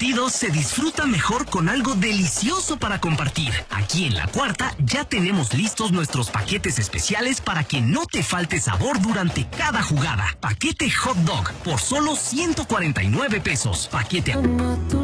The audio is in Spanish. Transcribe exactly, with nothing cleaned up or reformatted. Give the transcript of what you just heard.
partido se disfruta mejor con algo delicioso para compartir. Aquí en La Cuarta ya tenemos listos nuestros paquetes especiales para que no te falte sabor durante cada jugada. Paquete hot dog por solo ciento cuarenta y nueve pesos. Paquete